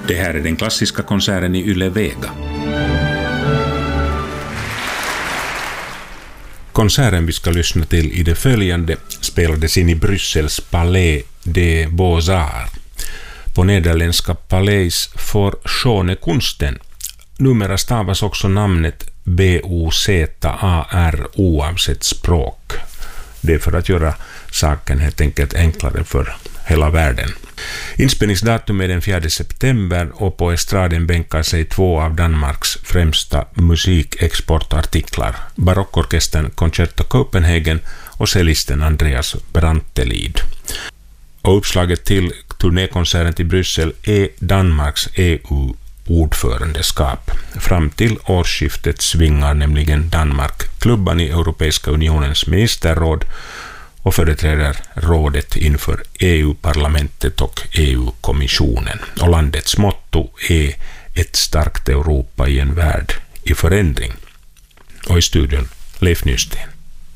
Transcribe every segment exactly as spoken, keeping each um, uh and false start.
Det här är den klassiska konserten i Yle Vega. Konserten vi ska lyssna till i det följande spelades in i Bryssels Palais des Beaux-Arts. På nederländska Palais för Schönekunsten. Numera stavas också namnet B O Z A R oavsett språk. Det är för att göra saken helt enkelt enklare för hela världen. Inspelningsdatum är den fjärde september och på estraden bänkar sig två av Danmarks främsta musikexportartiklar, barockorkestern Concerto Copenhagen och cellisten Andreas Brantelid. Och uppslaget till turnékonserten till Bryssel är Danmarks E U-ordförandeskap. Fram till årsskiftet svingar nämligen Danmark klubban i Europeiska unionens ministerråd och företräder rådet inför E U-parlamentet och E U-kommissionen. Och landets motto är ett starkt Europa i en värld i förändring. Och i studion Leif Nysten.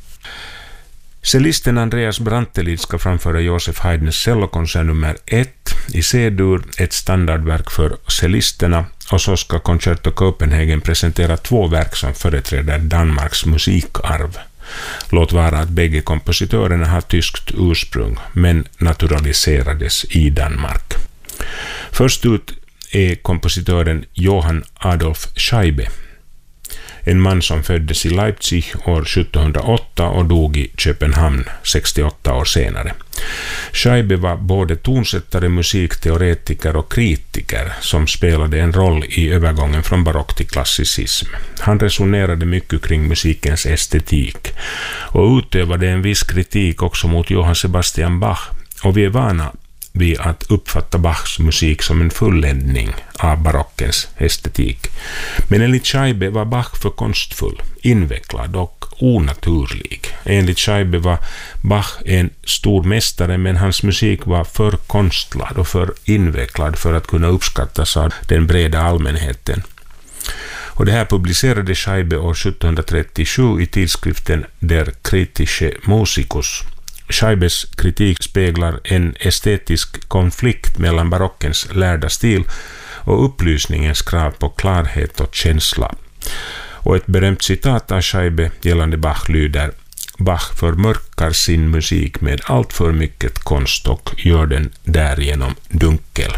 Cellisten Andreas Brantelid ska framföra Joseph Haydns cellokonsert nummer ett i C-dur, ett standardverk för cellisterna, och så ska Concerto Copenhagen presentera två verk som företräder Danmarks musikarv. Låt vara att bägge kompositörerna har tyskt ursprung, men naturaliserades i Danmark. Först ut är kompositören Johann Adolf Scheibe, en man som föddes i Leipzig år sjuttonhundraåtta och dog i Köpenhamn sextioåtta år senare. Scheibe var både tonsättare, musikteoretiker och kritiker som spelade en roll i övergången från barock till klassicism. Han resonerade mycket kring musikens estetik och utövade en viss kritik också mot Johann Sebastian Bach, och vi är vana vid att uppfatta Bachs musik som en fulländning av barockens estetik. Men enligt Scheibe var Bach för konstfull, invecklad och onaturlig. Enligt Scheibe var Bach en stor mästare, men hans musik var för konstlad och för invecklad för att kunna uppskattas av den breda allmänheten. Och det här publicerade Scheibe år sjuttonhundratrettiosju i tidskriften Der Kritische Musikus. Scheibes kritik speglar en estetisk konflikt mellan barockens lärda stil och upplysningens krav på klarhet och känsla. Och ett berömt citat av Scheibe gällande Bach lyder: Bach förmörkar sin musik med allt för mycket konst och gör den därigenom dunkel.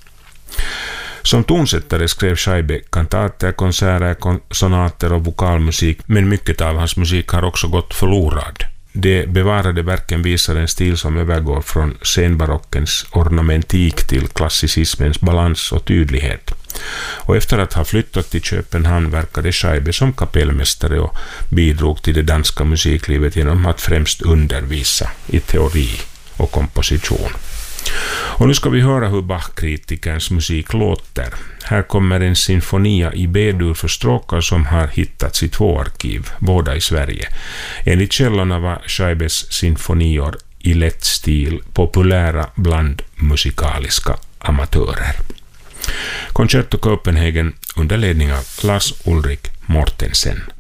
Som tonsättare skrev Scheibe kantater, konserter, sonater och vokalmusik, men mycket av hans musik har också gått förlorad. De bevarade verken visar en stil som övergår från senbarockens ornamentik till klassicismens balans och tydlighet. Och efter att ha flyttat till Köpenhamn verkade Scheibe som kapellmästare och bidrog till det danska musiklivet genom att främst undervisa i teori och komposition. Och nu ska vi höra hur Bach-kritikerns musik låter. Här kommer en sinfonia i B-dur för stråkar som har hittats i två arkiv, båda i Sverige. Enligt källorna var Scheibes sinfonior i lätt stil populära bland musikaliska amatörer. Concerto Copenhagen under ledning av Lars Ulrik Mortensen.